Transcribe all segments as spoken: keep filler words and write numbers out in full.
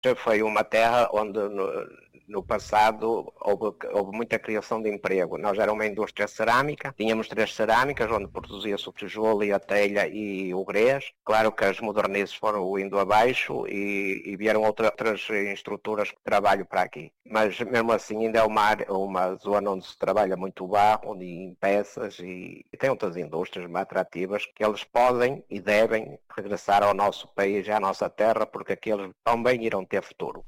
Foi uma terra onde no, no passado houve, houve muita criação de emprego. Nós éramos uma indústria cerâmica, tínhamos três cerâmicas onde produzia-se o tijolo e a telha e o grés. Claro que as modernizes foram indo abaixo e, e vieram outra, outras estruturas de trabalho para aqui. Mas mesmo assim ainda é uma, uma zona onde se trabalha muito barro e em peças e, e tem outras indústrias mais atrativas que eles podem e devem regressar ao nosso país e à nossa terra, porque aqui eles também irão ter futuro.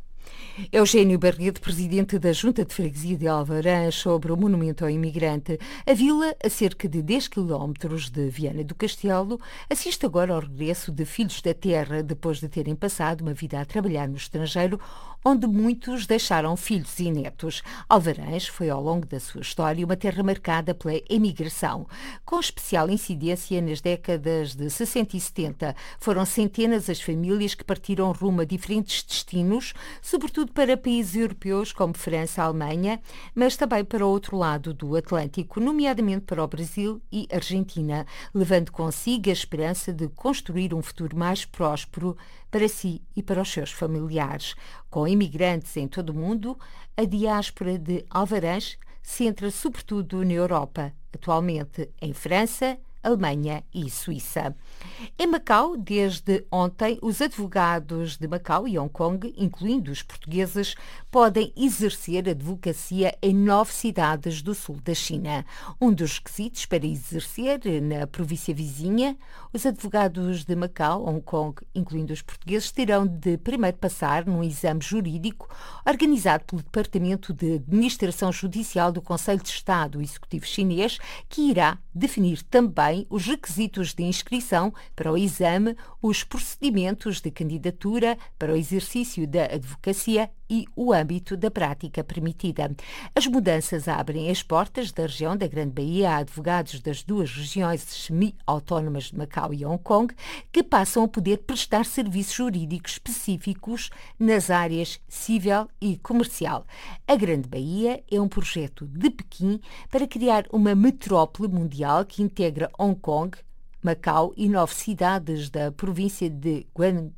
Eugênio Barreto, presidente da Junta de Freguesia de Alvarães, sobre o monumento ao imigrante. A vila, a cerca de dez quilómetros de Viana do Castelo, assiste agora ao regresso de filhos da terra, depois de terem passado uma vida a trabalhar no estrangeiro, onde muitos deixaram filhos e netos. Alvarães foi, ao longo da sua história, uma terra marcada pela emigração, com especial incidência nas décadas de sessenta e setenta. Foram centenas as famílias que partiram rumo a diferentes destinos, sobretudo para países europeus como França, Alemanha, mas também para o outro lado do Atlântico, nomeadamente para o Brasil e Argentina, levando consigo a esperança de construir um futuro mais próspero para si e para os seus familiares. Com imigrantes em todo o mundo, a diáspora de Alvarães centra sobretudo na Europa, atualmente em França, Alemanha e Suíça. Em Macau, desde ontem, os advogados de Macau e Hong Kong, incluindo os portugueses, podem exercer advocacia em nove cidades do sul da China. Um dos requisitos para exercer na província vizinha, os advogados de Macau, Hong Kong, incluindo os portugueses, terão de primeiro passar num exame jurídico organizado pelo Departamento de Administração Judicial do Conselho de Estado Executivo Chinês, que irá definir também os requisitos de inscrição para o exame, os procedimentos de candidatura para o exercício da advocacia e o âmbito da prática permitida. As mudanças abrem as portas da região da Grande Baía a advogados das duas regiões semi-autónomas de Macau e Hong Kong, que passam a poder prestar serviços jurídicos específicos nas áreas civil e comercial. A Grande Baía é um projeto de Pequim para criar uma metrópole mundial que integra Hong Kong, Macau e nove cidades da província de Guang...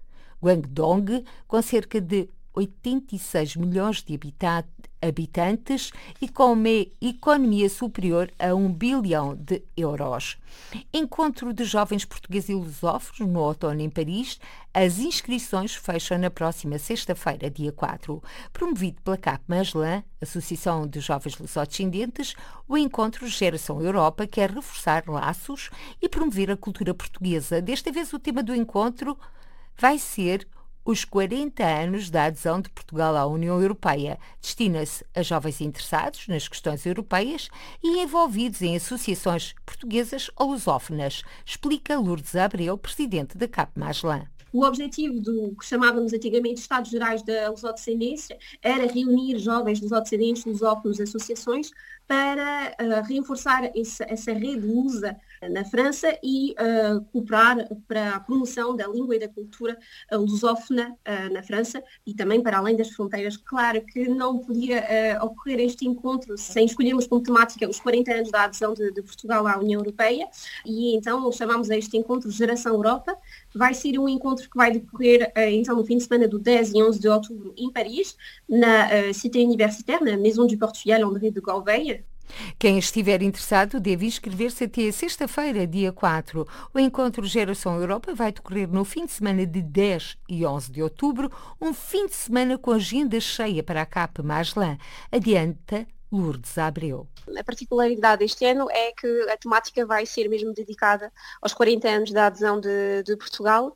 Guangdong, com cerca de oitenta e seis milhões de habitantes e com uma economia superior a um bilhão de euros. Encontro de jovens portugueses e lusófonos no outono em Paris. As inscrições fecham na próxima sexta-feira, dia quatro. Promovido pela Cap Magellan, Associação de Jovens Lusodescendentes, o encontro Geração Europa quer reforçar laços e promover a cultura portuguesa. Desta vez o tema do encontro vai ser os quarenta anos da adesão de Portugal à União Europeia. Destina-se a jovens interessados nas questões europeias e envolvidos em associações portuguesas ou lusófonas, explica Lourdes Abreu, presidente da Cap Magellan. O objetivo do que chamávamos antigamente Estados Gerais da Lusodescendência era reunir jovens lusodescendentes, lusófonos, associações para uh, reforçar esse, essa rede lusa na França e uh, cooperar para a promoção da língua e da cultura uh, lusófona uh, na França e também para além das fronteiras. Claro que não podia uh, ocorrer este encontro sem escolhermos como temática os quarenta anos da adesão de, de Portugal à União Europeia e então chamamos a este encontro Geração Europa. Vai ser um encontro que vai decorrer uh, então no fim de semana do dez e onze de outubro em Paris, na uh, Cité Universitaire, na Maison du Portugal André de Gouveia. Quem estiver interessado deve inscrever-se até sexta-feira, dia quatro. O encontro Geração Europa vai decorrer no fim de semana de dez e onze de outubro, um fim de semana com agenda cheia para a Cap Magellan. Adianta Lourdes Abreu. A particularidade deste ano é que a temática vai ser mesmo dedicada aos quarenta anos da adesão de, de Portugal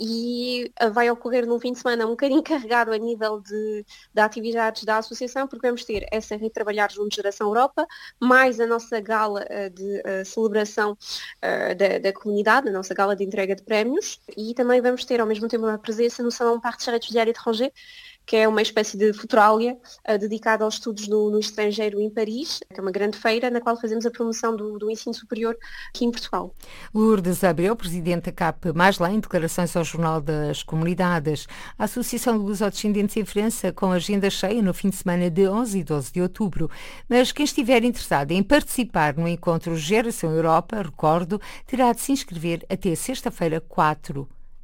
e vai ocorrer num fim de semana um bocadinho carregado a nível de, de atividades da associação, porque vamos ter essa Retrabalhar Juntos Geração Europa, mais a nossa gala de uh, celebração uh, da, da comunidade, a nossa gala de entrega de prémios, e também vamos ter ao mesmo tempo uma presença no Salão Parc Charrettes Diário Étranger, que é uma espécie de futurália uh, dedicada aos estudos no, no estrangeiro em Paris, que é uma grande feira na qual fazemos a promoção do, do ensino superior aqui em Portugal. Lourdes Abreu, presidente da Cap Magellan, em declarações ao Jornal das Comunidades. A Associação de Lusodescendentes em França, com agenda cheia no fim de semana de onze e doze de outubro. Mas quem estiver interessado em participar no encontro Geração Europa, recordo, terá de se inscrever até sexta-feira, quatro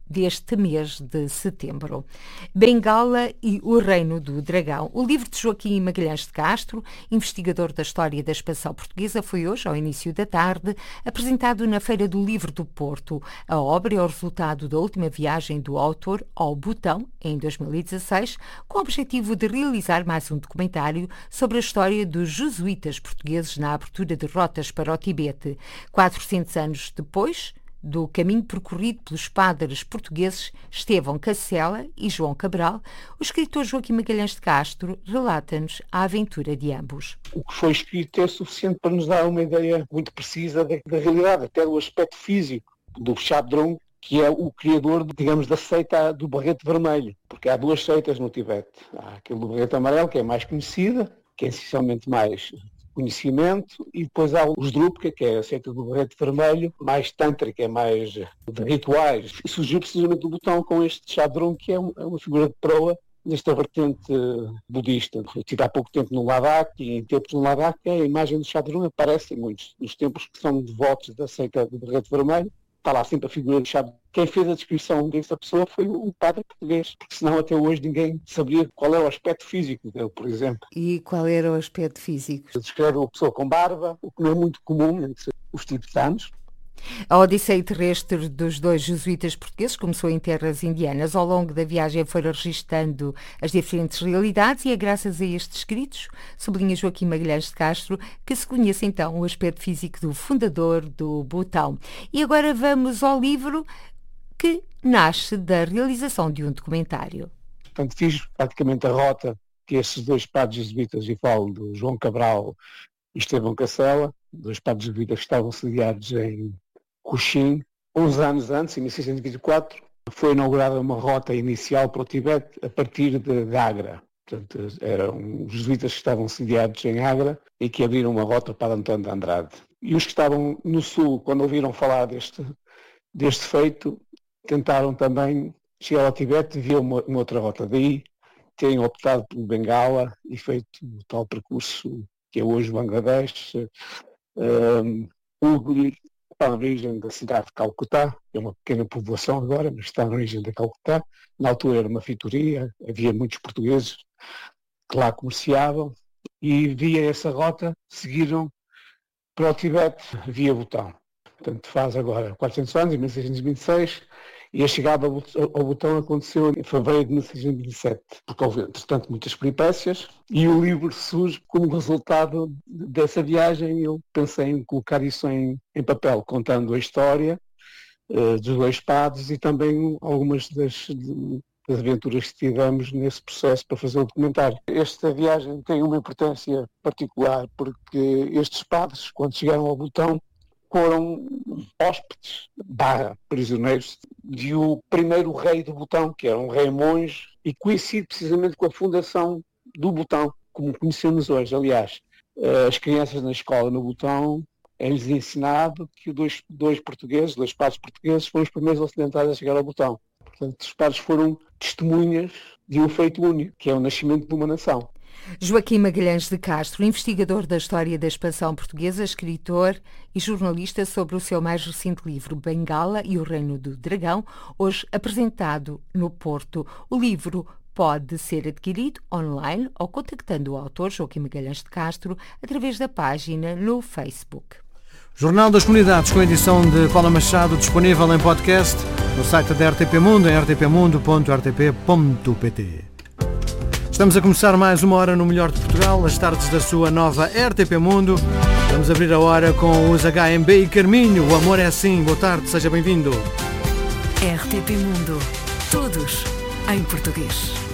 deste mês de setembro. Bengala e o Reino do Dragão. O livro de Joaquim Magalhães de Castro, investigador da história da expansão portuguesa, foi hoje, ao início da tarde, apresentado na Feira do Livro do Porto. A obra é o resultado da última viagem do autor ao Butão, em dois mil e dezasseis, com o objetivo de realizar mais um documentário sobre a história dos jesuítas portugueses na abertura de rotas para o Tibete. quatrocentos anos depois do caminho percorrido pelos padres portugueses Estevão Cancela e João Cabral, o escritor Joaquim Magalhães de Castro relata-nos a aventura de ambos. O que foi escrito é suficiente para nos dar uma ideia muito precisa da, da realidade, até do aspecto físico do Shabdrung, que é o criador, digamos, da seita do Barrete Vermelho, porque há duas seitas no Tibete. Há aquele do Barrete Amarelo, que é mais conhecida, que é essencialmente mais conhecimento, e depois há os Drupka, que é a seita do Barrete Vermelho, mais tântrica, é mais de rituais. E surgiu precisamente do Butão com este Shabdrung, que é uma figura de proa nesta vertente budista. Eu estive há pouco tempo no Ladakh, e em tempos no Ladakh a imagem do Shabdrung aparece em muitos dos templos que são devotos da seita do Barrete Vermelho. Está lá sempre a figura do Shabdrung. Quem fez a descrição dessa pessoa foi o padre português, porque senão até hoje ninguém saberia qual era o aspecto físico dele, por exemplo. E qual era o aspecto físico? Descreve uma pessoa com barba, o que não é muito comum entre os tibetanos. A odisseia terrestre dos dois jesuítas portugueses começou em terras indianas. Ao longo da viagem foram registando as diferentes realidades e é graças a estes escritos, sublinha Joaquim Magalhães de Castro, que se conhece então o aspecto físico do fundador do Butão. E agora vamos ao livro que nasce da realização de um documentário. Portanto, fiz praticamente a rota que esses dois padres jesuítas, e falo do João Cabral e Estevão Cancela, dois padres jesuítas que estavam sediados em Cochin, onze anos antes, em mil seiscentos e vinte e quatro, foi inaugurada uma rota inicial para o Tibete a partir de Agra. Portanto, eram os jesuítas que estavam sediados em Agra e que abriram uma rota para Antônio de Andrade. E os que estavam no sul, quando ouviram falar deste, deste feito, tentaram também chegar ao Tibete e viam uma, uma outra rota. Daí terem optado pelo Bengala e feito o tal percurso que é hoje Bangladesh, um, Hooghly, está na origem da cidade de Calcutá, é uma pequena povoação agora, mas está na origem de Calcutá. Na altura era uma feitoria, havia muitos portugueses que lá comerciavam e via essa rota seguiram para o Tibete via Butão. Portanto, faz agora quatrocentos anos, em mil seiscentos e vinte e seis, e a chegada ao Butão aconteceu em fevereiro de mil seiscentos e vinte e sete, porque houve, entretanto, muitas peripécias, e o livro surge como resultado dessa viagem. Eu pensei em colocar isso em, em papel, contando a história uh, dos dois padres e também algumas das, das aventuras que tivemos nesse processo para fazer o documentário. Esta viagem tem uma importância particular, porque estes padres, quando chegaram ao Butão, foram hóspedes barra prisioneiros de o primeiro rei do Butão, que era um rei monge, e coincide precisamente com a fundação do Butão, como conhecemos hoje. Aliás, as crianças na escola no Butão é-lhes ensinado que dois, dois portugueses, dois padres portugueses, foram os primeiros ocidentais a chegar ao Butão. Portanto, os padres foram testemunhas de um feito único, que é o nascimento de uma nação. Joaquim Magalhães de Castro, investigador da história da expansão portuguesa, escritor e jornalista, sobre o seu mais recente livro Bengala e o Reino do Dragão, hoje apresentado no Porto. O livro pode ser adquirido online ou contactando o autor Joaquim Magalhães de Castro através da página no Facebook. Jornal das Comunidades, com a edição de Paula Machado, disponível em podcast no site da R T P Mundo, em r t p mundo ponto r t p ponto p t. Estamos a começar mais uma hora no melhor de Portugal, as tardes da sua nova R T P Mundo. Vamos abrir a hora com os H M B e Carminho. O amor é assim. Boa tarde, seja bem-vindo. R T P Mundo. Todos em português.